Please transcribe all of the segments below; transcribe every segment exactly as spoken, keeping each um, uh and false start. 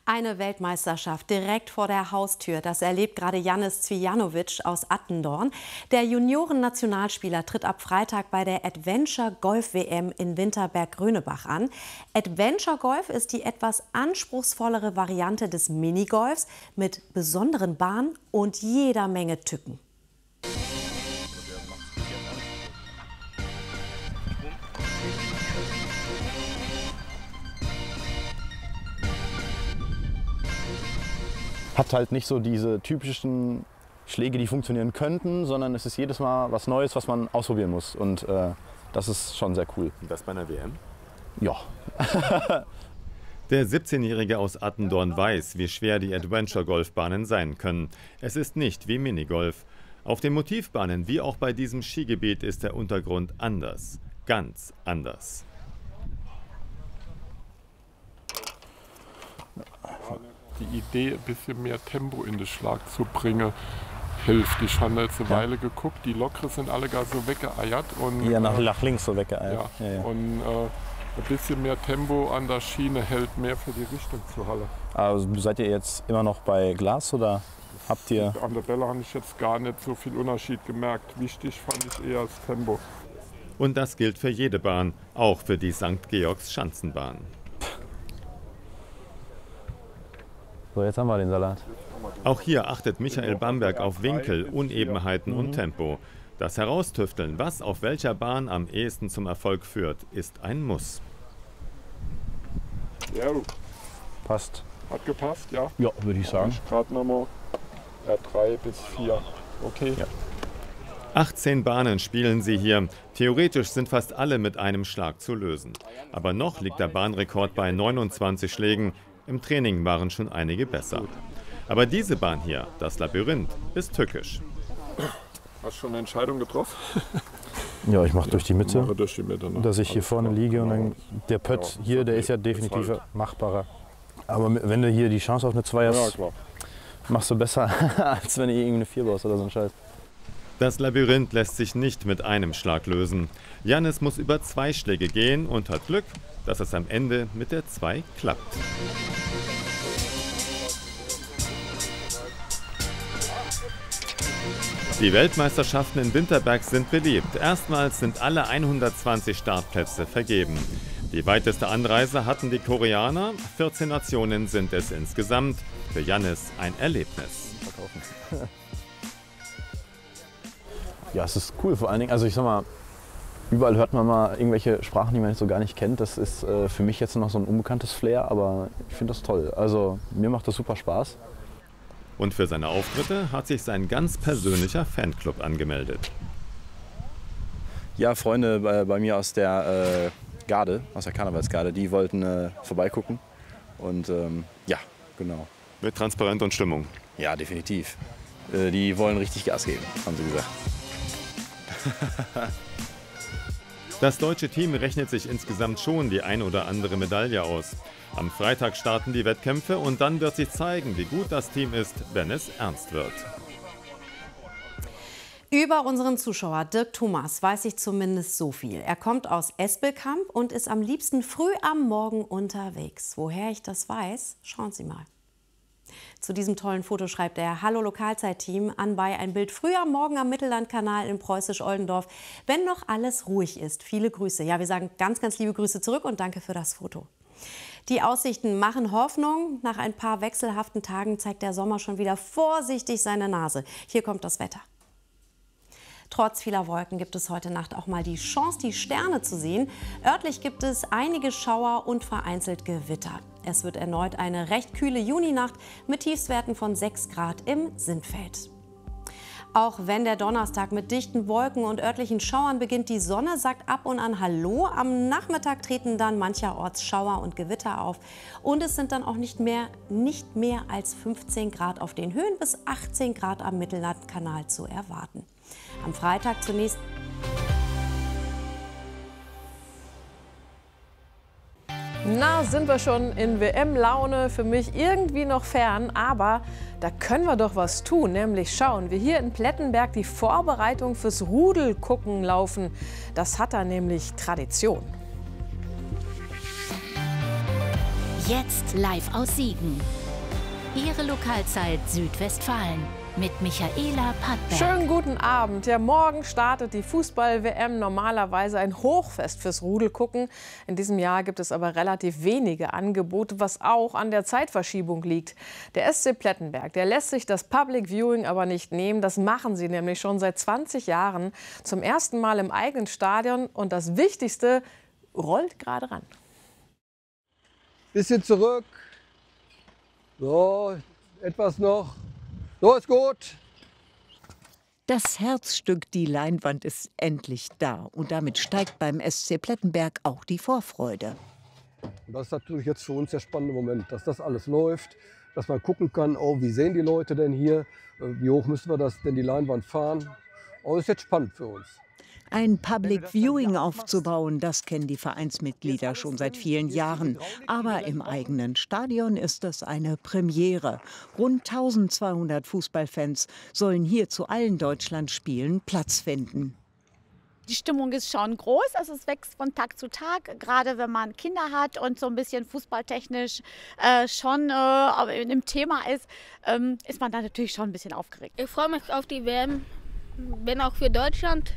Eine Weltmeisterschaft direkt vor der Haustür. Das erlebt gerade Jannis Cvijanovic aus Attendorn. Der Junioren-Nationalspieler tritt ab Freitag bei der Adventure Golf W M in Winterberg-Grönebach an. Adventure Golf ist die etwas anspruchsvollere Variante des Minigolfs mit besonderen Bahnen und jeder Menge Tücken. Hat halt nicht so diese typischen Schläge, die funktionieren könnten, sondern es ist jedes Mal was Neues, was man ausprobieren muss. Und äh, das ist schon sehr cool. Und das bei einer W M? Ja. Der siebzehnjährige aus Attendorn weiß, wie schwer die Adventure-Golfbahnen sein können. Es ist nicht wie Minigolf. Auf den Motivbahnen, wie auch bei diesem Skigebiet, ist der Untergrund anders. Ganz anders. Die Idee, ein bisschen mehr Tempo in den Schlag zu bringen, hilft. Ich habe jetzt eine Weile geguckt, die Lockere sind alle gar so weggeeiert. Und, Hier nach, äh, nach links so weggeeiert. Ja, Ja, ja. Und äh, ein bisschen mehr Tempo an der Schiene hält mehr für die Richtung zu Halle. Also seid ihr jetzt immer noch bei Glas oder habt ihr... An der Bälle habe ich jetzt gar nicht so viel Unterschied gemerkt. Wichtig fand ich eher das Tempo. Und das gilt für jede Bahn, auch für die Sankt Georgs Schanzenbahn. So, jetzt haben wir den Salat. Auch hier achtet Michael Bamberg auf Winkel, Unebenheiten und Tempo. Das Heraustüfteln, was auf welcher Bahn am ehesten zum Erfolg führt, ist ein Muss. Ja, Passt. hat gepasst, ja? Ja, würde ich sagen. Gerade nochmal R drei bis vier. Okay. Ja. achtzehn Bahnen spielen sie hier. Theoretisch sind fast alle mit einem Schlag zu lösen. Aber noch liegt der Bahnrekord bei neunundzwanzig Schlägen. Im Training waren schon einige besser. Aber diese Bahn hier, das Labyrinth, ist tückisch. Hast du schon eine Entscheidung getroffen? Ja, ich mache durch die Mitte, Mache durch die Mitte, ne? dass ich hier Alles vorne klar. liege und dann der Pött Ja, hier, der okay. ist ja definitiv Ist halt. machbarer. Aber wenn du hier die Chance auf eine zwei Ja, hast, klar. machst du besser, als wenn du irgendeine vier baust oder so ein Scheiß. Das Labyrinth lässt sich nicht mit einem Schlag lösen. Jannis muss über zwei Schläge gehen und hat Glück, dass es am Ende mit der zwei klappt. Die Weltmeisterschaften in Winterberg sind beliebt. Erstmals sind alle hundertzwanzig Startplätze vergeben. Die weiteste Anreise hatten die Koreaner. vierzehn Nationen sind es insgesamt. Für Jannis ein Erlebnis. Ja, es ist cool vor allen Dingen. Also ich sag mal, überall hört man mal irgendwelche Sprachen, die man so gar nicht kennt. Das ist äh, für mich jetzt noch so ein unbekanntes Flair, aber ich finde das toll. Also mir macht das super Spaß. Und für seine Auftritte hat sich sein ganz persönlicher Fanclub angemeldet. Ja, Freunde bei, bei mir aus der äh, Garde, aus der Karnevalsgarde, die wollten äh, vorbeigucken. Und ähm, ja, genau. Mit Transparent und Stimmung. Ja, definitiv. Äh, die wollen richtig Gas geben, haben sie gesagt. Das deutsche Team rechnet sich insgesamt schon die ein oder andere Medaille aus. Am Freitag starten die Wettkämpfe und dann wird sich zeigen, wie gut das Team ist, wenn es ernst wird. Über unseren Zuschauer Dirk Thomas weiß ich zumindest so viel. Er kommt aus Espelkamp und ist am liebsten früh am Morgen unterwegs. Woher ich das weiß, schauen Sie mal. Zu diesem tollen Foto schreibt er: Hallo Lokalzeit-Team, anbei ein Bild früh am Morgen am Mittellandkanal in Preußisch-Oldendorf, wenn noch alles ruhig ist. Viele Grüße. Ja, wir sagen ganz, ganz liebe Grüße zurück und danke für das Foto. Die Aussichten machen Hoffnung. Nach ein paar wechselhaften Tagen zeigt der Sommer schon wieder vorsichtig seine Nase. Hier kommt das Wetter. Trotz vieler Wolken gibt es heute Nacht auch mal die Chance, die Sterne zu sehen. Örtlich gibt es einige Schauer und vereinzelt Gewitter. Es wird erneut eine recht kühle Juninacht mit Tiefstwerten von sechs Grad im Sindfeld. Auch wenn der Donnerstag mit dichten Wolken und örtlichen Schauern beginnt, die Sonne sagt ab und an Hallo. Am Nachmittag treten dann mancherorts Schauer und Gewitter auf. Und es sind dann auch nicht mehr, nicht mehr als fünfzehn Grad auf den Höhen bis achtzehn Grad am Mittellandkanal zu erwarten. Am Freitag zunächst... Na, sind wir schon in W M-Laune, für mich irgendwie noch fern, aber da können wir doch was tun, nämlich schauen, wie hier in Plettenberg die Vorbereitung fürs Rudelgucken laufen. Das hat da nämlich Tradition. Jetzt live aus Siegen. Ihre Lokalzeit Südwestfalen mit Michaela Pattberg. Schönen guten Abend. Ja, morgen startet die Fußball-W M. Normalerweise ein Hochfest fürs Rudelgucken. In diesem Jahr gibt es aber relativ wenige Angebote, was auch an der Zeitverschiebung liegt. Der S C Plettenberg, der lässt sich das Public Viewing aber nicht nehmen. Das machen sie nämlich schon seit zwanzig Jahren. Zum ersten Mal im eigenen Stadion. Und das Wichtigste rollt gerade ran. Bisschen zurück. So, etwas noch. So ist gut. Das Herzstück, die Leinwand, ist endlich da. Und damit steigt beim S C Plettenberg auch die Vorfreude. Und das ist natürlich jetzt für uns der spannende Moment, dass das alles läuft, dass man gucken kann, oh, wie sehen die Leute denn hier, wie hoch müssen wir das denn die Leinwand fahren. Oh, das ist jetzt spannend für uns. Ein Public Viewing aufzubauen, das kennen die Vereinsmitglieder schon seit vielen Jahren. Aber im eigenen Stadion ist es eine Premiere. Rund eintausendzweihundert Fußballfans sollen hier zu allen Deutschlandspielen Platz finden. Die Stimmung ist schon groß, also es wächst von Tag zu Tag, gerade wenn man Kinder hat und so ein bisschen fußballtechnisch äh, schon äh, im Thema ist, ähm, ist man da natürlich schon ein bisschen aufgeregt. Ich freue mich auf die W M, bin auch für Deutschland.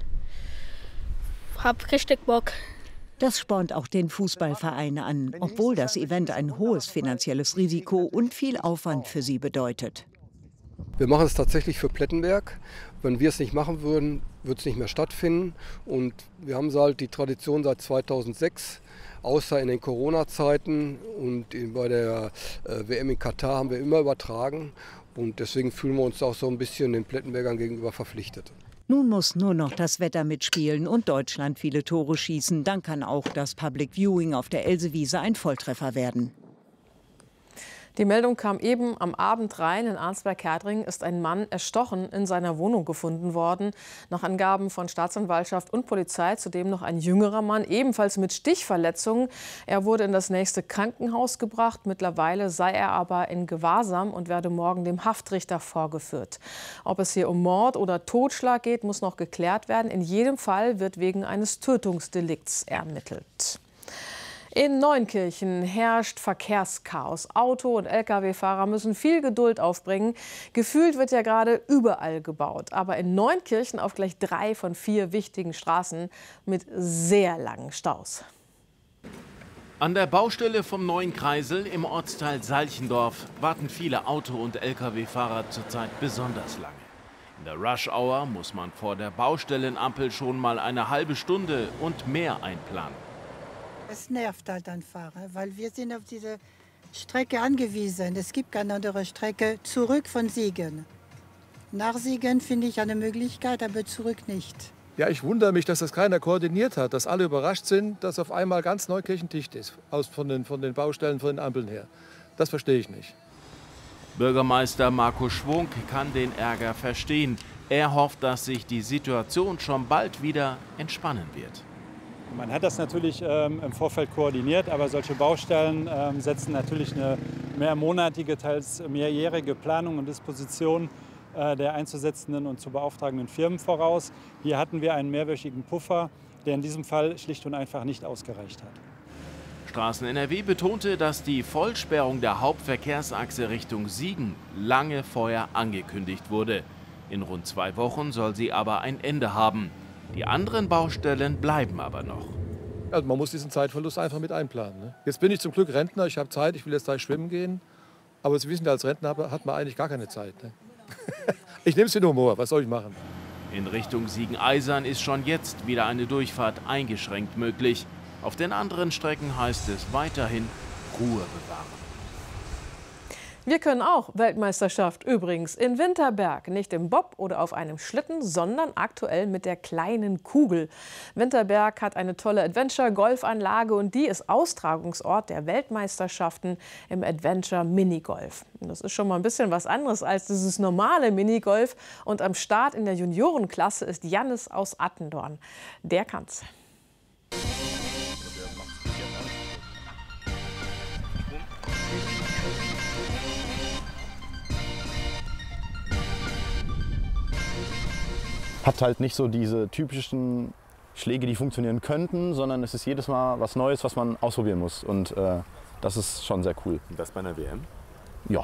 Hab richtig Bock. Das spornt auch den Fußballvereine an, obwohl das Event ein hohes finanzielles Risiko und viel Aufwand für sie bedeutet. Wir machen es tatsächlich für Plettenberg. Wenn wir es nicht machen würden, würde es nicht mehr stattfinden. Und wir haben halt die Tradition seit zweitausendsechs, außer in den Corona-Zeiten und bei der W M in Katar haben wir immer übertragen. Und deswegen fühlen wir uns auch so ein bisschen den Plettenbergern gegenüber verpflichtet. Nun muss nur noch das Wetter mitspielen und Deutschland viele Tore schießen. Dann kann auch das Public Viewing auf der Elsewiese ein Volltreffer werden. Die Meldung kam eben am Abend rein. In Arnsberg-Herdring ist ein Mann erstochen in seiner Wohnung gefunden worden. Nach Angaben von Staatsanwaltschaft und Polizei zudem noch ein jüngerer Mann, ebenfalls mit Stichverletzungen. Er wurde in das nächste Krankenhaus gebracht. Mittlerweile sei er aber in Gewahrsam und werde morgen dem Haftrichter vorgeführt. Ob es hier um Mord oder Totschlag geht, muss noch geklärt werden. In jedem Fall wird wegen eines Tötungsdelikts ermittelt. In Neunkirchen herrscht Verkehrschaos. Auto- und L K W-Fahrer müssen viel Geduld aufbringen. Gefühlt wird ja gerade überall gebaut. Aber in Neunkirchen auf gleich drei von vier wichtigen Straßen mit sehr langen Staus. An der Baustelle vom neuen Kreisel im Ortsteil Salchendorf warten viele Auto- und L K W-Fahrer zurzeit besonders lange. In der Rush-Hour muss man vor der Baustellenampel schon mal eine halbe Stunde und mehr einplanen. Es nervt halt an Fahrer, weil wir sind auf diese Strecke angewiesen. Es gibt keine andere Strecke zurück von Siegen. Nach Siegen finde ich eine Möglichkeit, aber zurück nicht. Ja, ich wundere mich, dass das keiner koordiniert hat, dass alle überrascht sind, dass auf einmal ganz Neukirchen dicht ist, aus von den, von den Baustellen, von den Ampeln her. Das verstehe ich nicht. Bürgermeister Marco Schwung kann den Ärger verstehen. Er hofft, dass sich die Situation schon bald wieder entspannen wird. Man hat das natürlich ähm, im Vorfeld koordiniert, aber solche Baustellen ähm, setzen natürlich eine mehrmonatige, teils mehrjährige Planung und Disposition äh, der einzusetzenden und zu beauftragenden Firmen voraus. Hier hatten wir einen mehrwöchigen Puffer, der in diesem Fall schlicht und einfach nicht ausgereicht hat. Straßen N R W betonte, dass die Vollsperrung der Hauptverkehrsachse Richtung Siegen lange vorher angekündigt wurde. In rund zwei Wochen soll sie aber ein Ende haben. Die anderen Baustellen bleiben aber noch. Also man muss diesen Zeitverlust einfach mit einplanen. Ne? Jetzt bin ich zum Glück Rentner, ich habe Zeit, ich will jetzt gleich schwimmen gehen. Aber Sie wissen, als Rentner hat man eigentlich gar keine Zeit. Ne? Ich nehme es mit Humor, was soll ich machen? In Richtung Siegen-Eisern ist schon jetzt wieder eine Durchfahrt eingeschränkt möglich. Auf den anderen Strecken heißt es weiterhin Ruhe bewahren. Wir können auch Weltmeisterschaft übrigens in Winterberg. Nicht im Bob oder auf einem Schlitten, sondern aktuell mit der kleinen Kugel. Winterberg hat eine tolle Adventure-Golfanlage und die ist Austragungsort der Weltmeisterschaften im Adventure-Minigolf. Das ist schon mal ein bisschen was anderes als dieses normale Minigolf. Und am Start in der Juniorenklasse ist Jannis aus Attendorn. Der kann's. Hat halt nicht so diese typischen Schläge, die funktionieren könnten, sondern es ist jedes Mal was Neues, was man ausprobieren muss. Und äh, das ist schon sehr cool. Und das bei einer W M? Ja.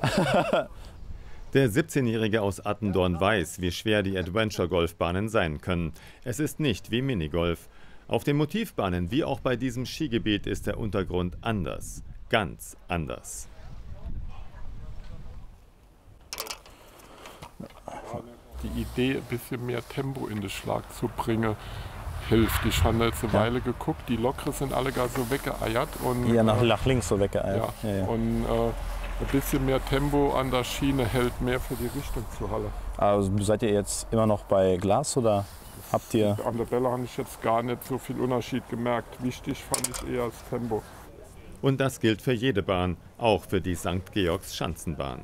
Der siebzehnjährige aus Attendorn weiß, wie schwer die Adventure-Golfbahnen sein können. Es ist nicht wie Minigolf. Auf den Motivbahnen, wie auch bei diesem Skigebiet, ist der Untergrund anders. Ganz anders. Die Idee, ein bisschen mehr Tempo in den Schlag zu bringen, hilft. Ich habe jetzt eine Ja. Weile geguckt, die Lokre sind alle gar so weggeeiert. Und, Ja, nach, äh, nach links so weggeeiert. Ja. Ja, ja. Und äh, ein bisschen mehr Tempo an der Schiene hält mehr für die Richtung zur Halle. Also seid ihr jetzt immer noch bei Glas oder habt ihr... An der Bälle habe ich jetzt gar nicht so viel Unterschied gemerkt. Wichtig fand ich eher das Tempo. Und das gilt für jede Bahn, auch für die Sankt Georgs Schanzenbahn.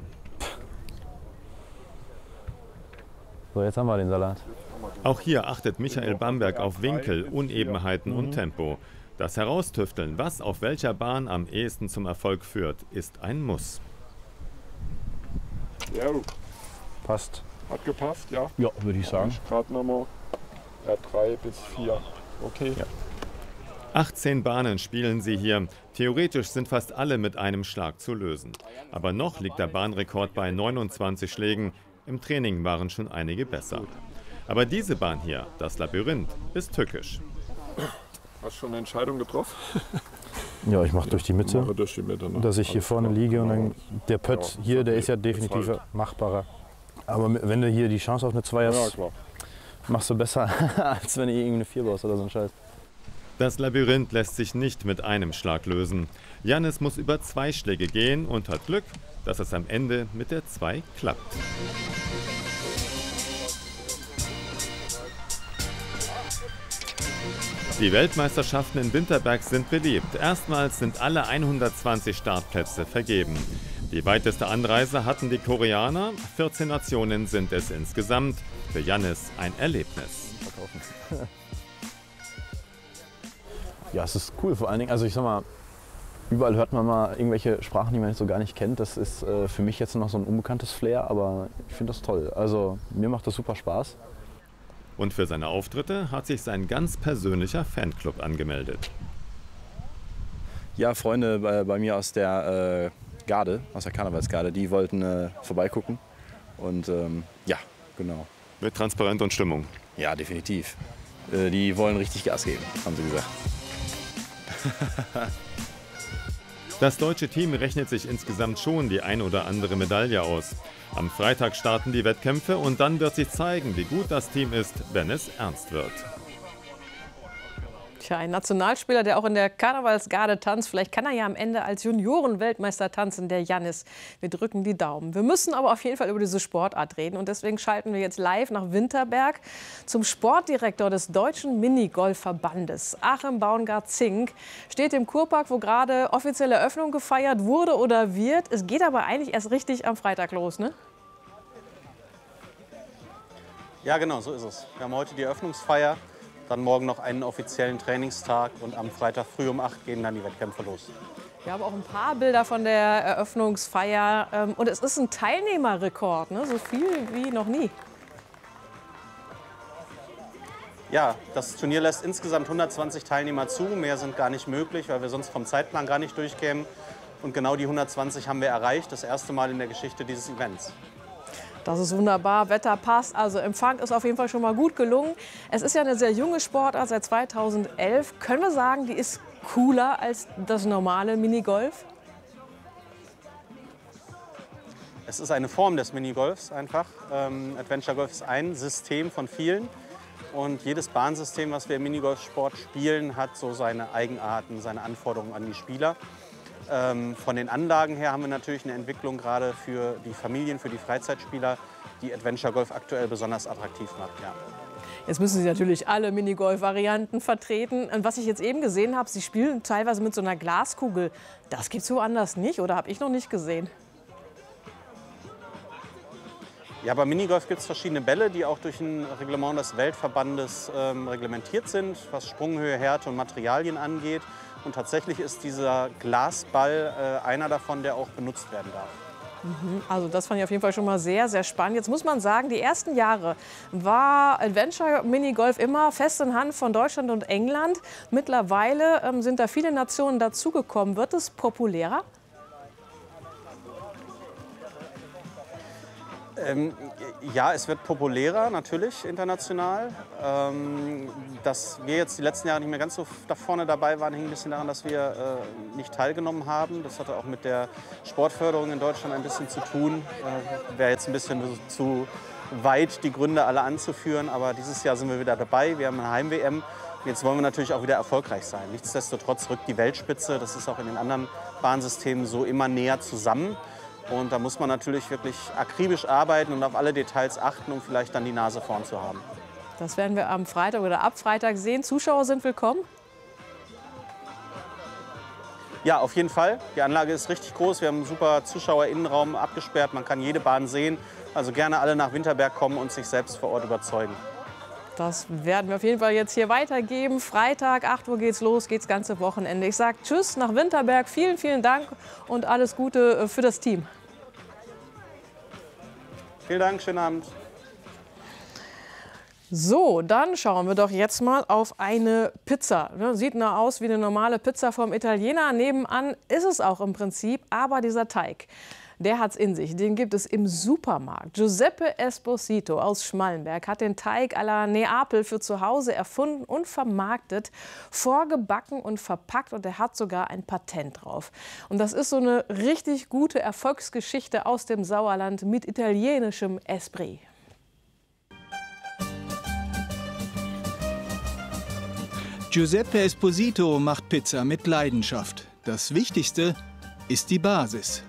So, jetzt haben wir den Salat. Auch hier achtet Michael Bamberg auf Winkel, Unebenheiten und Tempo. Das Heraustüfteln, was auf welcher Bahn am ehesten zum Erfolg führt, ist ein Muss. Ja, passt. Hat gepasst, ja? Ja, würde ich sagen. Gerade nochmal R drei bis vier. Okay. Ja. achtzehn Bahnen spielen sie hier. Theoretisch sind fast alle mit einem Schlag zu lösen. Aber noch liegt der Bahnrekord bei neunundzwanzig Schlägen. Im Training waren schon einige besser. Aber diese Bahn hier, das Labyrinth, ist tückisch. Hast du schon eine Entscheidung getroffen? Ja, ich mache durch die Mitte, Mache durch die Mitte, ne? dass ich hier Alles vorne klar. liege und dann Ja. der Putt Ja, hier, der okay. ist ja definitiv Ist halt. machbarer. Aber wenn du hier die Chance auf eine zwei hast, Ja, klar. machst du besser, als wenn du irgendeine vier baust oder so ein Scheiß. Das Labyrinth lässt sich nicht mit einem Schlag lösen. Jannis muss über zwei Schläge gehen und hat Glück, dass es am Ende mit der zwei klappt. Die Weltmeisterschaften in Winterberg sind beliebt. Erstmals sind alle hundertzwanzig Startplätze vergeben. Die weiteste Anreise hatten die Koreaner. vierzehn Nationen sind es insgesamt. Für Jannis ein Erlebnis. Ja, es ist cool vor allen Dingen. Also ich sag mal, überall hört man mal irgendwelche Sprachen, die man so gar nicht kennt. Das ist äh, für mich jetzt noch so ein unbekanntes Flair, aber ich finde das toll. Also mir macht das super Spaß. Und für seine Auftritte hat sich sein ganz persönlicher Fanclub angemeldet. Ja, Freunde bei, bei mir aus der äh, Garde, aus der Karnevalsgarde, die wollten äh, vorbeigucken. Und ähm, ja, genau. Mit Transparent und Stimmung. Ja, definitiv. Äh, die wollen richtig Gas geben, haben sie gesagt. Das deutsche Team rechnet sich insgesamt schon die ein oder andere Medaille aus. Am Freitag starten die Wettkämpfe und dann wird sich zeigen, wie gut das Team ist, wenn es ernst wird. Tja, ein Nationalspieler, der auch in der Karnevalsgarde tanzt. Vielleicht kann er ja am Ende als Junioren-Weltmeister tanzen, der Jannis. Wir drücken die Daumen. Wir müssen aber auf jeden Fall über diese Sportart reden. Und deswegen schalten wir jetzt live nach Winterberg zum Sportdirektor des Deutschen Minigolfverbandes. Achim Baumgart-Zink steht im Kurpark, wo gerade offizielle Eröffnung gefeiert wurde oder wird. Es geht aber eigentlich erst richtig am Freitag los, ne? Ja, genau, so ist es. Wir haben heute die Eröffnungsfeier. Dann morgen noch einen offiziellen Trainingstag und am Freitag früh um acht gehen dann die Wettkämpfe los. Wir haben auch ein paar Bilder von der Eröffnungsfeier und es ist ein Teilnehmerrekord, ne? So viel wie noch nie. Ja, das Turnier lässt insgesamt hundertzwanzig Teilnehmer zu. Mehr sind gar nicht möglich, weil wir sonst vom Zeitplan gar nicht durchkämen. Und genau die hundertzwanzig haben wir erreicht, das erste Mal in der Geschichte dieses Events. Das ist wunderbar, Wetter passt, also Empfang ist auf jeden Fall schon mal gut gelungen. Es ist ja eine sehr junge Sportart, seit zweitausendelf. Können wir sagen, die ist cooler als das normale Minigolf? Es ist eine Form des Minigolfs einfach. Ähm, Adventure Golf ist ein System von vielen. Und jedes Bahnsystem, was wir im Minigolfsport spielen, hat so seine Eigenarten, seine Anforderungen an die Spieler. Ähm, von den Anlagen her haben wir natürlich eine Entwicklung gerade für die Familien, für die Freizeitspieler, die Adventure Golf aktuell besonders attraktiv macht. Ja. Jetzt müssen Sie natürlich alle Minigolf-Varianten vertreten. Und was ich jetzt eben gesehen habe, Sie spielen teilweise mit so einer Glaskugel. Das gibt es woanders nicht oder habe ich noch nicht gesehen? Ja, beim Minigolf gibt es verschiedene Bälle, die auch durch ein Reglement des Weltverbandes ähm, reglementiert sind, was Sprunghöhe, Härte und Materialien angeht. Und tatsächlich ist dieser Glasball äh, einer davon, der auch benutzt werden darf. Also das fand ich auf jeden Fall schon mal sehr, sehr spannend. Jetzt muss man sagen, die ersten Jahre war Adventure Minigolf immer fest in Hand von Deutschland und England. Mittlerweile ähm, sind da viele Nationen dazugekommen. Wird es populärer? Ähm, ja, es wird populärer, natürlich, international. Ähm, dass wir jetzt die letzten Jahre nicht mehr ganz so da vorne dabei waren, hing ein bisschen daran, dass wir äh, nicht teilgenommen haben. Das hatte auch mit der Sportförderung in Deutschland ein bisschen zu tun. Äh, wäre jetzt ein bisschen zu weit, die Gründe alle anzuführen. Aber dieses Jahr sind wir wieder dabei. Wir haben eine Heim-W M. Jetzt wollen wir natürlich auch wieder erfolgreich sein. Nichtsdestotrotz rückt die Weltspitze, das ist auch in den anderen Bahnsystemen so, immer näher zusammen. Und da muss man natürlich wirklich akribisch arbeiten und auf alle Details achten, um vielleicht dann die Nase vorn zu haben. Das werden wir am Freitag oder ab Freitag sehen. Zuschauer sind willkommen? Ja, auf jeden Fall. Die Anlage ist richtig groß. Wir haben einen super Zuschauerinnenraum abgesperrt. Man kann jede Bahn sehen. Also gerne alle nach Winterberg kommen und sich selbst vor Ort überzeugen. Das werden wir auf jeden Fall jetzt hier weitergeben. Freitag, acht Uhr geht's los, geht's ganze Wochenende. Ich sage Tschüss nach Winterberg. Vielen, vielen Dank und alles Gute für das Team. Vielen Dank, schönen Abend. So, dann schauen wir doch jetzt mal auf eine Pizza. Sieht nur aus wie eine normale Pizza vom Italiener. Nebenan ist es auch im Prinzip, aber dieser Teig, der hat's in sich. Den gibt es im Supermarkt. Giuseppe Esposito aus Schmallenberg hat den Teig à la Neapel für zu Hause erfunden und vermarktet, vorgebacken und verpackt. Und er hat sogar ein Patent drauf. Und das ist so eine richtig gute Erfolgsgeschichte aus dem Sauerland mit italienischem Esprit. Giuseppe Esposito macht Pizza mit Leidenschaft. Das Wichtigste ist die Basis.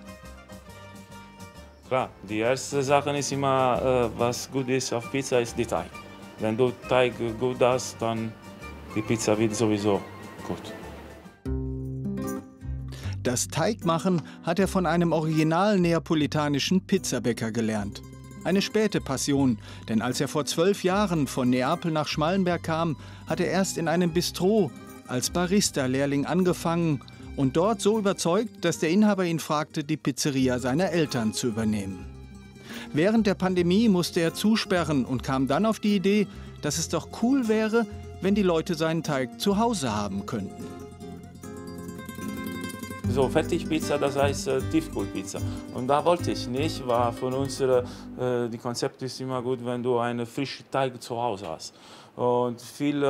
Klar, die erste Sache ist immer, äh, was gut ist auf Pizza, ist der Teig. Wenn du Teig gut hast, dann die Pizza wird sowieso gut. Das Teigmachen hat er von einem original neapolitanischen Pizzabäcker gelernt. Eine späte Passion, denn als er vor zwölf Jahren von Neapel nach Schmallenberg kam, hat er erst in einem Bistro als Barista-Lehrling angefangen und dort so überzeugt, dass der Inhaber ihn fragte, die Pizzeria seiner Eltern zu übernehmen. Während der Pandemie musste er zusperren und kam dann auf die Idee, dass es doch cool wäre, wenn die Leute seinen Teig zu Hause haben könnten. So Fertigpizza, das heißt äh, Tiefkühlpizza. Und da wollte ich nicht, war von uns, äh, die Konzept ist immer gut, wenn du einen frischen Teig zu Hause hast. Und viele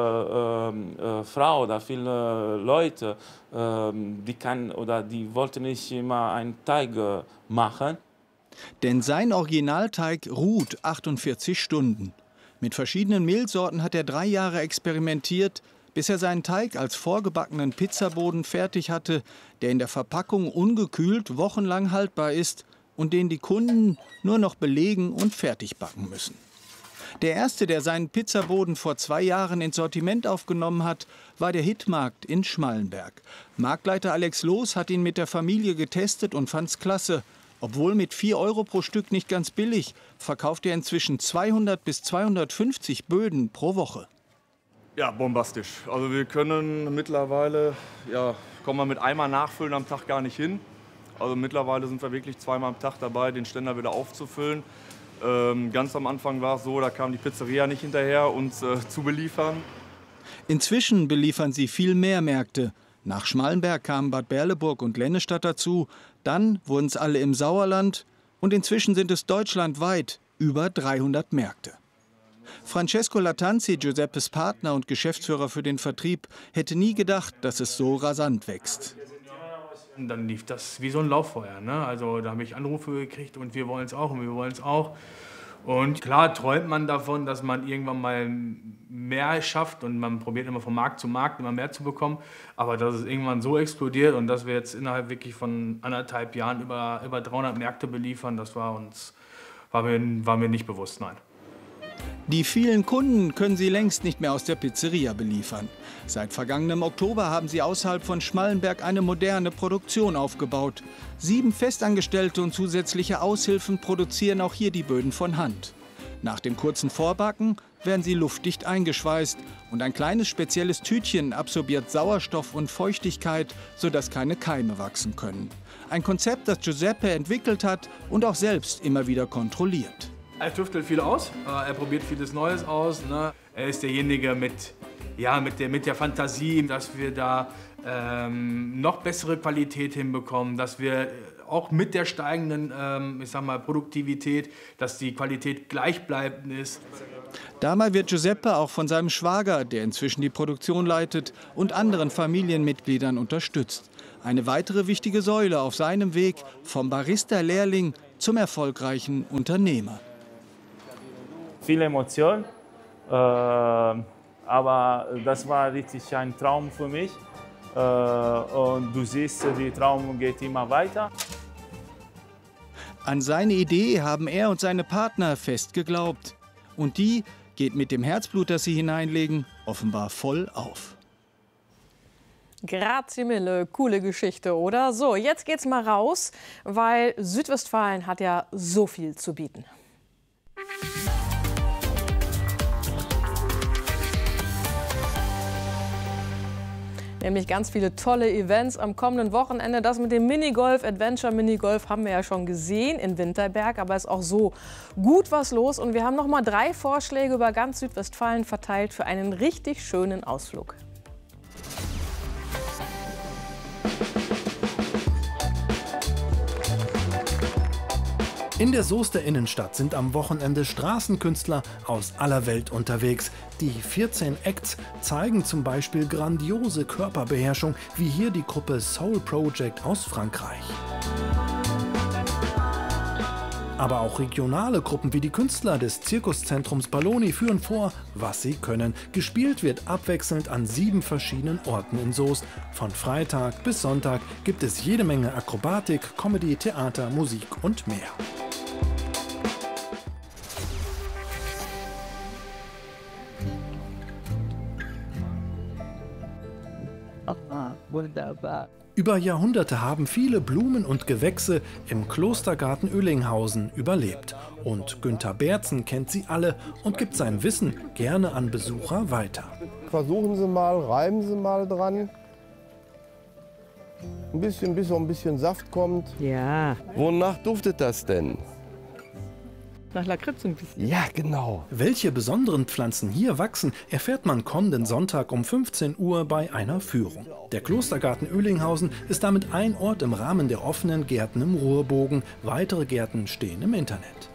äh, äh, Frauen oder viele Leute, äh, die, kann, oder die wollten nicht immer einen Teig äh, machen. Denn sein Originalteig ruht achtundvierzig Stunden. Mit verschiedenen Mehlsorten hat er drei Jahre experimentiert, bis er seinen Teig als vorgebackenen Pizzaboden fertig hatte, der in der Verpackung ungekühlt wochenlang haltbar ist und den die Kunden nur noch belegen und fertig backen müssen. Der erste, der seinen Pizzaboden vor zwei Jahren ins Sortiment aufgenommen hat, war der Hitmarkt in Schmallenberg. Marktleiter Alex Loos hat ihn mit der Familie getestet und fand's klasse. Obwohl mit vier Euro pro Stück nicht ganz billig, verkauft er inzwischen zweihundert bis zweihundertfünfzig Böden pro Woche. Ja, bombastisch. Also wir können mittlerweile, ja, kommen wir mit einmal nachfüllen am Tag gar nicht hin. Also mittlerweile sind wir wirklich zweimal am Tag dabei, den Ständer wieder aufzufüllen. Ähm, ganz am Anfang war es so, da kam die Pizzeria nicht hinterher, uns äh, zu beliefern. Inzwischen beliefern sie viel mehr Märkte. Nach Schmallenberg kamen Bad Berleburg und Lennestadt dazu. Dann wurden es alle im Sauerland. Und inzwischen sind es deutschlandweit über dreihundert Märkte. Francesco Lattanzi, Giuseppes Partner und Geschäftsführer für den Vertrieb, hätte nie gedacht, dass es so rasant wächst. Dann lief das wie so ein Lauffeuer, ne? Also da habe ich Anrufe gekriegt und wir wollen es auch und wir wollen es auch. Und klar träumt man davon, dass man irgendwann mal mehr schafft und man probiert immer von Markt zu Markt immer mehr zu bekommen. Aber dass es irgendwann so explodiert und dass wir jetzt innerhalb wirklich von anderthalb Jahren über, über dreihundert Märkte beliefern, das war uns, war mir, war mir nicht bewusst, nein. Die vielen Kunden können sie längst nicht mehr aus der Pizzeria beliefern. Seit vergangenem Oktober haben sie außerhalb von Schmallenberg eine moderne Produktion aufgebaut. Sieben Festangestellte und zusätzliche Aushilfen produzieren auch hier die Böden von Hand. Nach dem kurzen Vorbacken werden sie luftdicht eingeschweißt und ein kleines spezielles Tütchen absorbiert Sauerstoff und Feuchtigkeit, sodass keine Keime wachsen können. Ein Konzept, das Giuseppe entwickelt hat und auch selbst immer wieder kontrolliert. Er tüftelt viel aus, er probiert vieles Neues aus. Ne? Er ist derjenige mit, ja, mit, der, mit der Fantasie, dass wir da ähm, noch bessere Qualität hinbekommen, dass wir auch mit der steigenden ähm, ich sag mal, Produktivität, dass die Qualität gleichbleibend ist. Dabei wird Giuseppe auch von seinem Schwager, der inzwischen die Produktion leitet, und anderen Familienmitgliedern unterstützt. Eine weitere wichtige Säule auf seinem Weg vom Barista-Lehrling zum erfolgreichen Unternehmer. Viel Emotion, äh, aber das war richtig ein Traum für mich. Äh, und du siehst, der Traum geht immer weiter. An seine Idee haben er und seine Partner fest geglaubt. Und die geht mit dem Herzblut, das sie hineinlegen, offenbar voll auf. Grazie mille, coole Geschichte, oder? So, jetzt geht's mal raus, weil Südwestfalen hat ja so viel zu bieten. Nämlich ganz viele tolle Events am kommenden Wochenende. Das mit dem Minigolf, Adventure Minigolf haben wir ja schon gesehen in Winterberg. Aber es ist auch so gut was los. Und wir haben noch mal drei Vorschläge über ganz Südwestfalen verteilt für einen richtig schönen Ausflug. In der Soester Innenstadt sind am Wochenende Straßenkünstler aus aller Welt unterwegs. Die vierzehn Acts zeigen zum Beispiel grandiose Körperbeherrschung, wie hier die Gruppe Soul Project aus Frankreich. Aber auch regionale Gruppen wie die Künstler des Zirkuszentrums Balloni führen vor, was sie können. Gespielt wird abwechselnd an sieben verschiedenen Orten in Soest. Von Freitag bis Sonntag gibt es jede Menge Akrobatik, Comedy, Theater, Musik und mehr. Wunderbar. Über Jahrhunderte haben viele Blumen und Gewächse im Klostergarten Oellinghausen überlebt. Und Günther Berzen kennt sie alle und gibt sein Wissen gerne an Besucher weiter. Versuchen Sie mal, reiben Sie mal dran. Ein bisschen, bis so ein bisschen Saft kommt. Ja. Wonach duftet das denn? Nach Lakritz ein bisschen. Ja, genau. Welche besonderen Pflanzen hier wachsen, erfährt man kommenden Sonntag um fünfzehn Uhr bei einer Führung. Der Klostergarten Oellinghausen ist damit ein Ort im Rahmen der offenen Gärten im Ruhrbogen. Weitere Gärten stehen im Internet.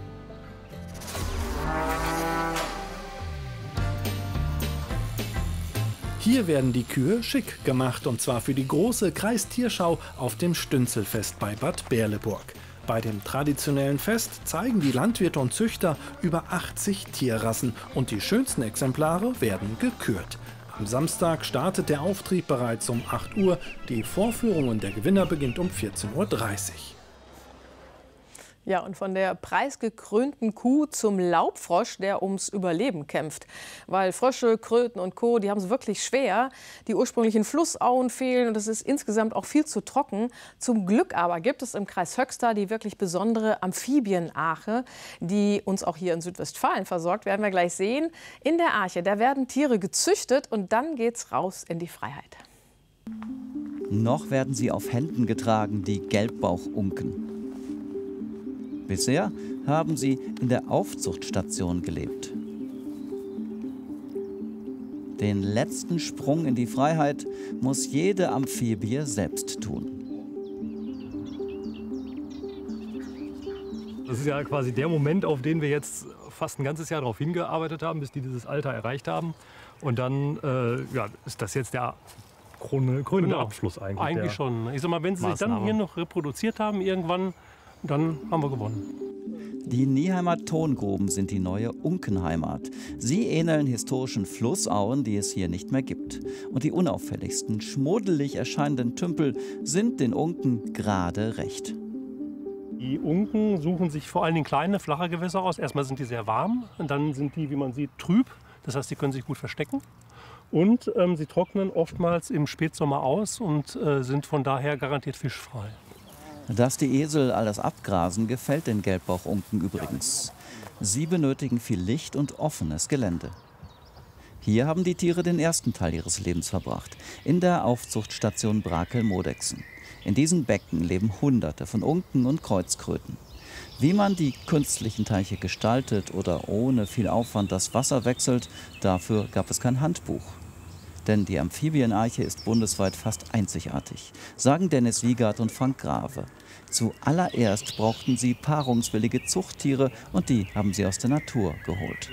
Hier werden die Kühe schick gemacht, und zwar für die große Kreistierschau auf dem Stünzelfest bei Bad Berleburg. Bei dem traditionellen Fest zeigen die Landwirte und Züchter über achtzig Tierrassen und die schönsten Exemplare werden gekürt. Am Samstag startet der Auftrieb bereits um acht Uhr. Die Vorführung und der Gewinner beginnt um vierzehn Uhr dreißig. Ja, und von der preisgekrönten Kuh zum Laubfrosch, der ums Überleben kämpft. Weil Frösche, Kröten und Co., die haben es wirklich schwer. Die ursprünglichen Flussauen fehlen und es ist insgesamt auch viel zu trocken. Zum Glück aber gibt es im Kreis Höxter die wirklich besondere Amphibien-Arche, die uns auch hier in Südwestfalen versorgt, werden wir gleich sehen. In der Arche, da werden Tiere gezüchtet und dann geht's raus in die Freiheit. Noch werden sie auf Händen getragen, die Gelbbauchunken. Bisher haben sie in der Aufzuchtstation gelebt. Den letzten Sprung in die Freiheit muss jede Amphibie selbst tun. Das ist ja quasi der Moment, auf den wir jetzt fast ein ganzes Jahr darauf hingearbeitet haben, bis die dieses Alter erreicht haben. Und dann äh, ja, ist das jetzt der Krone, Krone genau. Abschluss eigentlich. Eigentlich schon. Ich sag mal, wenn sie sich dann hier noch reproduziert haben irgendwann, dann haben wir gewonnen. Die Nieheimer Tongruben sind die neue Unkenheimat. Sie ähneln historischen Flussauen, die es hier nicht mehr gibt. Und die unauffälligsten, schmuddelig erscheinenden Tümpel sind den Unken gerade recht. Die Unken suchen sich vor allem kleine, flache Gewässer aus. Erstmal sind die sehr warm und dann sind die, wie man sieht, trüb. Das heißt, die können sich gut verstecken. Und ähm, sie trocknen oftmals im Spätsommer aus und äh, sind von daher garantiert fischfrei. Dass die Esel alles abgrasen, gefällt den Gelbbauchunken übrigens. Sie benötigen viel Licht und offenes Gelände. Hier haben die Tiere den ersten Teil ihres Lebens verbracht, in der Aufzuchtstation Brakel-Modexen. In diesen Becken leben Hunderte von Unken und Kreuzkröten. Wie man die künstlichen Teiche gestaltet oder ohne viel Aufwand das Wasser wechselt, dafür gab es kein Handbuch. Denn die Amphibienarche ist bundesweit fast einzigartig, sagen Dennis Wiegert und Frank Grave. Zuallererst brauchten sie paarungswillige Zuchttiere und die haben sie aus der Natur geholt.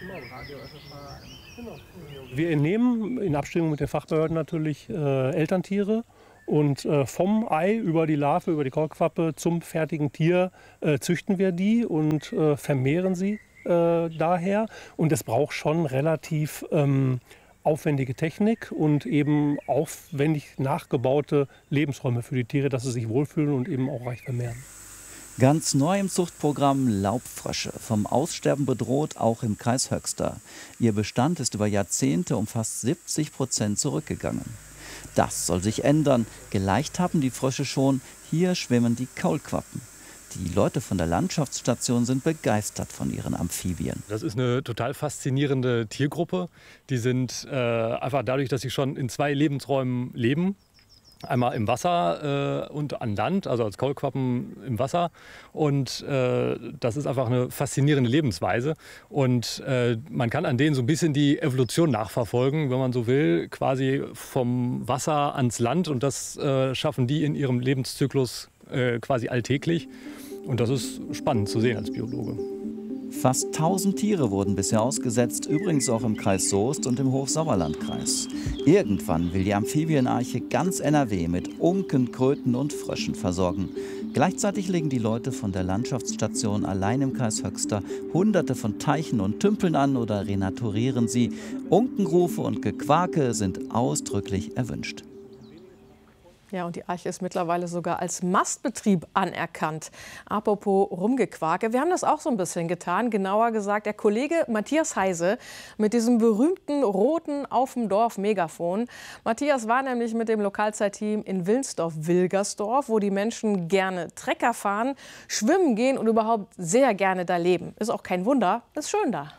Wir entnehmen in Abstimmung mit den Fachbehörden natürlich äh, Elterntiere und äh, vom Ei über die Larve, über die Kaulquappe zum fertigen Tier äh, züchten wir die und äh, vermehren sie äh, daher. Und es braucht schon relativ ähm, aufwendige Technik und eben aufwendig nachgebaute Lebensräume für die Tiere, dass sie sich wohlfühlen und eben auch reich vermehren. Ganz neu im Zuchtprogramm Laubfrösche, vom Aussterben bedroht, auch im Kreis Höxter. Ihr Bestand ist über Jahrzehnte um fast siebzig Prozent zurückgegangen. Das soll sich ändern. Geleicht haben die Frösche schon, hier schwimmen die Kaulquappen. Die Leute von der Landschaftsstation sind begeistert von ihren Amphibien. Das ist eine total faszinierende Tiergruppe. Die sind äh, einfach dadurch, dass sie schon in zwei Lebensräumen leben. Einmal im Wasser äh, und an Land, also als Kaulquappen im Wasser. Und äh, das ist einfach eine faszinierende Lebensweise. Und äh, man kann an denen so ein bisschen die Evolution nachverfolgen, wenn man so will, quasi vom Wasser ans Land. Und das äh, schaffen die in ihrem Lebenszyklus äh, quasi alltäglich. Und das ist spannend zu sehen als Biologe. Fast tausend Tiere wurden bisher ausgesetzt, übrigens auch im Kreis Soest und im Hochsauerlandkreis. Irgendwann will die Amphibienarche ganz N R W mit Unken, Kröten und Fröschen versorgen. Gleichzeitig legen die Leute von der Landschaftsstation allein im Kreis Höxter hunderte von Teichen und Tümpeln an oder renaturieren sie. Unkenrufe und Gequake sind ausdrücklich erwünscht. Ja, und die Arche ist mittlerweile sogar als Mastbetrieb anerkannt. Apropos Rumgequake, wir haben das auch so ein bisschen getan. Genauer gesagt, der Kollege Matthias Heise mit diesem berühmten roten Auf dem Dorf Megafon. Matthias war nämlich mit dem Lokalzeitteam in Wilnsdorf-Wilgersdorf, wo die Menschen gerne Trecker fahren, schwimmen gehen und überhaupt sehr gerne da leben. Ist auch kein Wunder, ist schön da.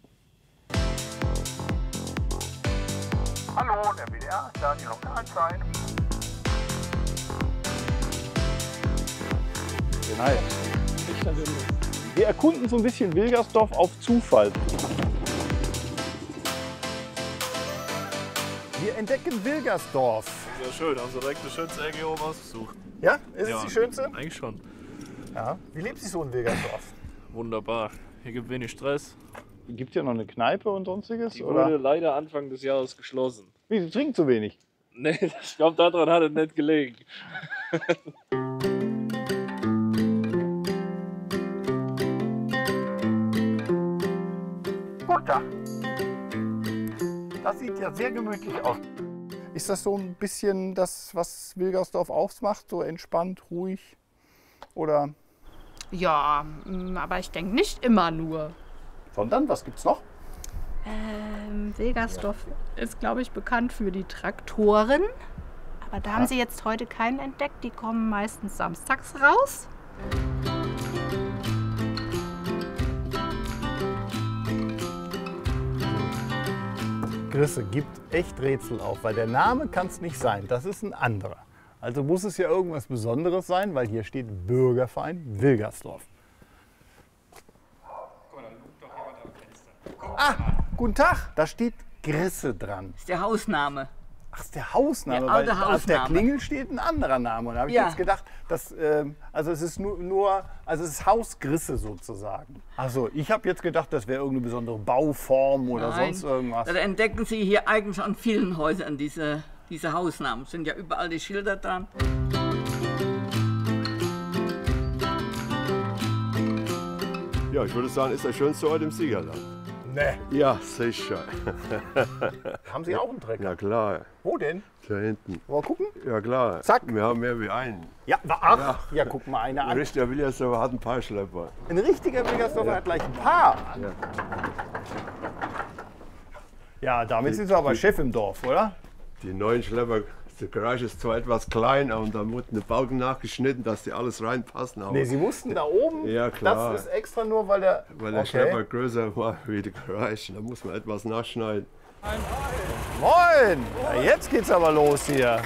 Hallo, der W D R, da die Lokalzeit. Nein. Wir erkunden so ein bisschen Wilgersdorf auf Zufall. Wir entdecken Wilgersdorf. Ja, schön. Haben Sie direkt eine schönste Ecke oben ausgesucht. Ja? Ist ja, es die schönste? Eigentlich schon. Ja. Wie lebt sich so in Wilgersdorf? Wunderbar. Hier gibt wenig Stress. Gibt es ja noch eine Kneipe und sonstiges? Die oder? wurde leider Anfang des Jahres geschlossen. Wie, Sie trinken zu wenig? Nee, ich glaube, daran hat es nicht gelegen. Guten Tag. Das sieht ja sehr gemütlich aus. Ist das so ein bisschen das, was Wilgersdorf ausmacht? So entspannt, ruhig? Oder? Ja, aber ich denke nicht immer nur. Sondern, was gibt's noch? Ähm, Wilgersdorf ist, glaube ich, bekannt für die Traktoren. Aber da Ja. haben sie jetzt heute keinen entdeckt. Die kommen meistens samstags raus. Grisse gibt echt Rätsel auf, weil der Name kann es nicht sein. Das ist ein anderer. Also muss es ja irgendwas Besonderes sein, weil hier steht Bürgerverein Wilgersdorf. Ah, guten Tag, da steht Grisse dran. Das ist der Hausname. Ach, das ist der Hausname, Der weil alte auf der Hausname. Klingel steht ein anderer Name. Und da habe ich Ja. jetzt gedacht, dass, ähm, also es ist nur, nur, also es ist Haus Grisse sozusagen. Also ich habe jetzt gedacht, das wäre irgendeine besondere Bauform oder Nein, sonst irgendwas. Das entdecken Sie hier eigentlich an vielen Häusern, diese, diese Hausnamen. Es sind ja überall die Schilder dran. Ja, ich würde sagen, ist der schönste Ort im Siegerland. Nee. Ja, sicher. Haben Sie auch einen Trecker? Ja, klar. Wo denn? Da hinten. Wollen wir gucken? Ja, klar. Zack. Wir haben mehr wie einen. Ja, ach, ja, guck mal einer Ein an. richtiger Wilgersdorfer hat ein paar Schlepper. Ein richtiger Wilgersdorfer Ja. hat gleich ein Paar. Ja. Ja, damit Die- sind Sie aber die- Chef im Dorf, oder? Die neuen Schlepper Der Garage ist zwar etwas klein, und da wurden die Balken nachgeschnitten, dass die alles reinpassen. Aber Nee, Sie mussten da oben, ja, klar. das ist extra nur, weil der... Weil der Okay. Schlepper größer war wie die Garage. Da muss man etwas nachschneiden. Moin! Ja, jetzt geht's aber los hier.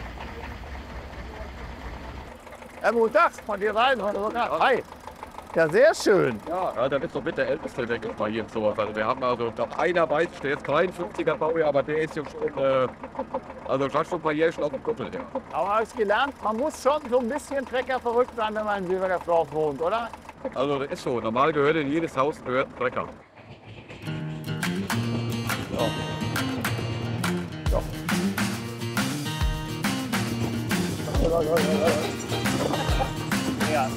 Ja, guten Tag, von dir rein. Hi. Ja, sehr schön. Ja, ja, der wird so mit der Älteste, denke ich mal, hier in sowas. Also wir haben also, ich glaube, einer weiß, der ist kein fünfziger Baujahr, aber der ist ja schon, äh, also schon ein paar Jährchen auf dem Kuppel, ja. Aber habe ich gelernt, man muss schon so ein bisschen Trecker verrückt sein, wenn man in Wilmersdorf wohnt, oder? Also das ist so, normal gehört in jedes Haus gehört ein Trecker. Ja. Ja.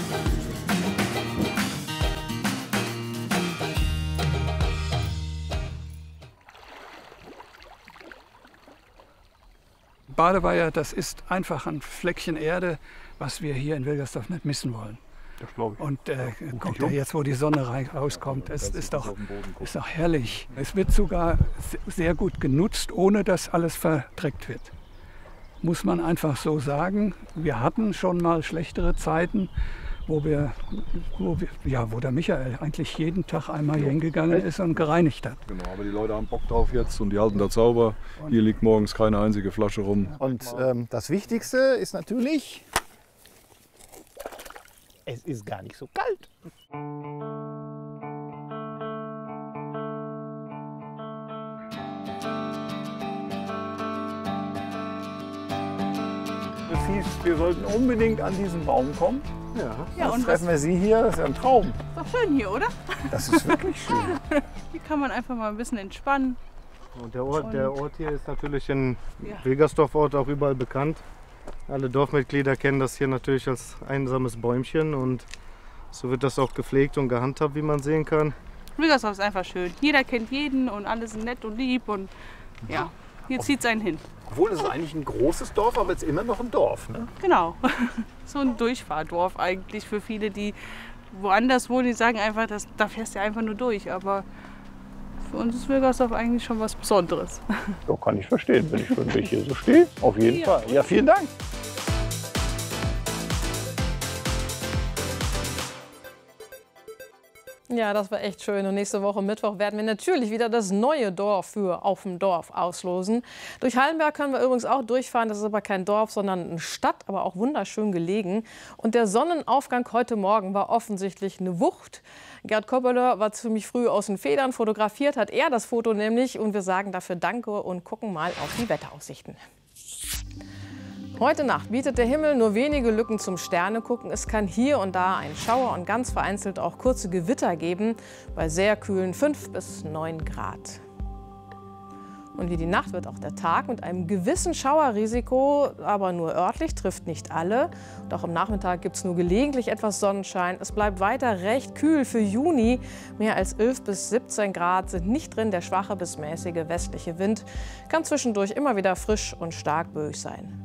Badeweiher, das ist einfach ein Fleckchen Erde, was wir hier in Wilgersdorf nicht missen wollen. Das glaube ich. Und äh, guckt ja jetzt, wo die Sonne rein, rauskommt, es ist doch, ist doch herrlich. Es wird sogar sehr gut genutzt, ohne dass alles verdreckt wird. Muss man einfach so sagen. Wir hatten schon mal schlechtere Zeiten, wo, wir, wo, wir, ja, wo der Michael eigentlich jeden Tag einmal hier hingegangen ist und gereinigt hat. Genau, aber die Leute haben Bock drauf jetzt und die halten da sauber. Hier liegt morgens keine einzige Flasche rum. Und ähm, das Wichtigste ist natürlich, es ist gar nicht so kalt. Das hieß, wir sollten unbedingt an diesen Baum kommen. Ja, Ja, jetzt und treffen was- wir Sie hier, das ist ja ein Traum. Ist doch schön hier, oder? Das ist wirklich schön. Hier kann man einfach mal ein bisschen entspannen. Und der Ort, der Ort hier ist natürlich in Ja. Wilgersdorf-Ort auch überall bekannt. Alle Dorfmitglieder kennen das hier natürlich als einsames Bäumchen und so wird das auch gepflegt und gehandhabt, wie man sehen kann. Wilgersdorf ist einfach schön. Jeder kennt jeden und alle sind nett und lieb und ja, hier zieht es einen hin. Obwohl, es ist eigentlich ein großes Dorf, aber es ist immer noch ein Dorf. Ne? Genau. So ein Durchfahrdorf eigentlich für viele, die woanders wohnen, die sagen einfach, das, da fährst du einfach nur durch. Aber für uns ist Wilgersdorf eigentlich schon was Besonderes. Ja, kann ich verstehen, wenn ich für mich hier so stehe. Auf jeden Ja. Fall. Ja, vielen Dank. Ja, das war echt schön. Und nächste Woche Mittwoch werden wir natürlich wieder das neue Dorf für Auf dem Dorf auslosen. Durch Hallenberg können wir übrigens auch durchfahren. Das ist aber kein Dorf, sondern eine Stadt, aber auch wunderschön gelegen. Und der Sonnenaufgang heute Morgen war offensichtlich eine Wucht. Gerd Koppeler war ziemlich früh aus den Federn. Fotografiert hat er das Foto nämlich. Und wir sagen dafür Danke und gucken mal auf die Wetteraussichten. Heute Nacht bietet der Himmel nur wenige Lücken zum Sternegucken. Es kann hier und da einen Schauer und ganz vereinzelt auch kurze Gewitter geben, bei sehr kühlen fünf bis neun Grad. Und wie die Nacht wird auch der Tag mit einem gewissen Schauerrisiko, aber nur örtlich, trifft nicht alle. Und auch am Nachmittag gibt es nur gelegentlich etwas Sonnenschein. Es bleibt weiter recht kühl für Juni. Mehr als elf bis siebzehn Grad sind nicht drin. Der schwache bis mäßige westliche Wind kann zwischendurch immer wieder frisch und stark böig sein.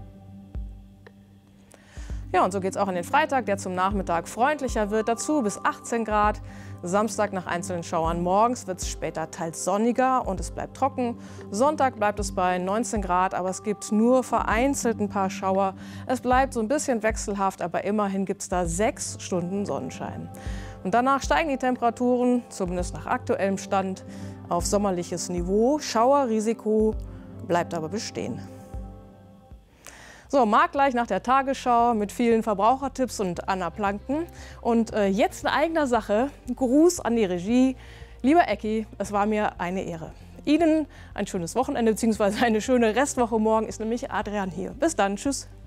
Ja, und so geht es auch an den Freitag, der zum Nachmittag freundlicher wird. Dazu bis achtzehn Grad. Samstag nach einzelnen Schauern morgens wird es später teils sonniger und es bleibt trocken. Sonntag bleibt es bei neunzehn Grad, aber es gibt nur vereinzelt ein paar Schauer. Es bleibt so ein bisschen wechselhaft, aber immerhin gibt es da sechs Stunden Sonnenschein. Und danach steigen die Temperaturen, zumindest nach aktuellem Stand, auf sommerliches Niveau. Schauerrisiko bleibt aber bestehen. So, Marc gleich nach der Tagesschau mit vielen Verbrauchertipps und Anna Planken. Und äh, jetzt in eigener Sache, Gruß an die Regie. Lieber Ecki, es war mir eine Ehre. Ihnen ein schönes Wochenende bzw. eine schöne Restwoche. Morgen ist nämlich Adrian hier. Bis dann, tschüss.